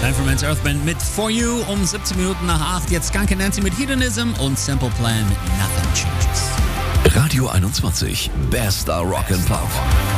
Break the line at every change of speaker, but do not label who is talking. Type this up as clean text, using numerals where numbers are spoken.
Manfred Mann's Earthband mit For You um 17 Minuten nach 8. Jetzt Skunk Nancy mit Hedonism und Simple Plan mit Nothing Changes.
Radio 21, bester Rock and Pop.